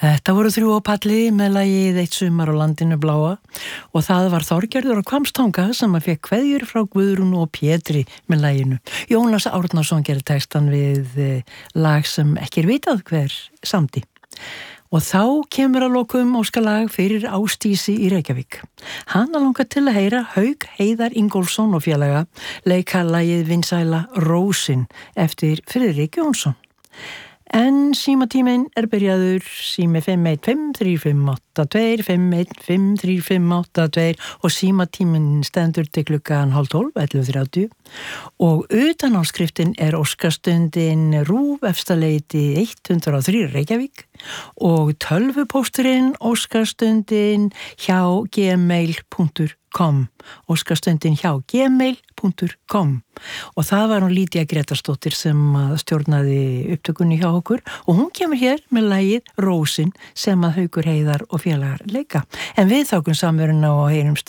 Þetta voru þrjú á palli með lagið Eitt sumar á landinu bláa og það var Þorgerður á Hvammstanga sem að fekk kveðjur frá Guðrúnu og Pétri með laginu. Jónas Árnason gerir textan við lag sem ekki vitað hver samdi. Og þá kemur að lokum óskalag fyrir Ásdísi í Reykjavík. Hana langar til að heyra Hauk Heiðar Ingólfsson og félaga leika lagið vinsæla Rósin eftir Friðrik Jónsson. En símatíminn byrjaður sími 515-3582, 515-3582 og símatíminn stendur til klukkan 11:30 og utanáskriftinn óskastundin RÚV efstaleiti 103 Reykjavík og tölvupósturinn óskastundin hjá gmail.com óskastundin hjá gmail.com og það var hún Lídia Gretarsdóttir sem stjórnaði upptökunni hjá okkur og hún kemur hér með lagið Rósin sem að Haukur Heiðar og félagar leika en við þákum samveruna og heyrumst